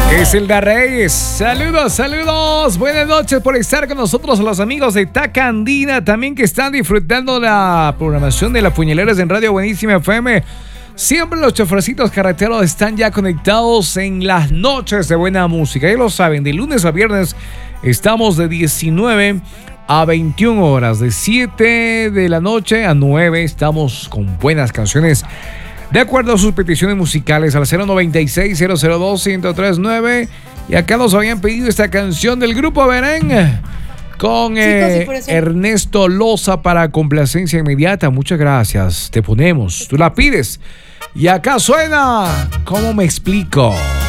Es Hilda Reyes. Saludos, saludos. Buenas noches por estar con nosotros, los amigos de Taca Andina, también que están disfrutando la programación de La Puñaleras en Radio Buenísima FM. Siempre los chofercitos carreteros están ya conectados en las noches de buena música. Ya lo saben, de lunes a viernes estamos de 19 a 21 horas. De 7 de la noche a 9 estamos con buenas canciones. De acuerdo a sus peticiones musicales al 096-002-1039. Y acá nos habían pedido esta canción del grupo Berén con Ernesto Loza para complacencia inmediata. Muchas gracias. Te ponemos, tú la pides. Y acá suena. ¿Cómo me explico?